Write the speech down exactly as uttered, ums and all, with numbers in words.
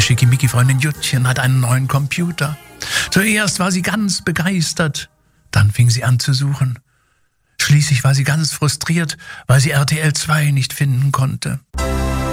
Schickimicki-Freundin Juttchen hat einen neuen Computer. Zuerst war sie ganz begeistert, dann fing sie an zu suchen. Schließlich war sie ganz frustriert, weil sie R T L zwei nicht finden konnte.